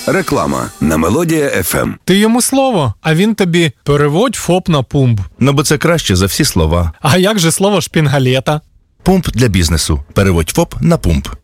Реклама на Мелодія FM. Ти йому слово, а він тобі переводь ФОП на пумп. Ну, бо це краще за всі слова. А як же слово шпінгалета? Пумп для бізнесу. Переводь ФОП на пумп.